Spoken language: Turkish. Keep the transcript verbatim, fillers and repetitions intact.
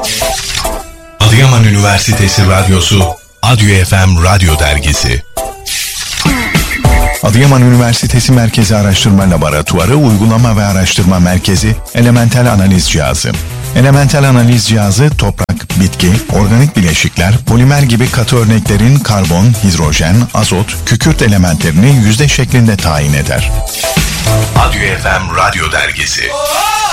Adıyaman Üniversitesi Radyosu, Adyo F M Radyo Dergisi. Adıyaman Üniversitesi Merkezi Araştırma Laboratuvarı Uygulama ve Araştırma Merkezi Elementel Analiz Cihazı. Elementel analiz cihazı toprak, bitki, organik bileşikler, polimer gibi katı örneklerin karbon, hidrojen, azot, kükürt elementlerini yüzde şeklinde tayin eder. Adyo F M Radyo Dergisi.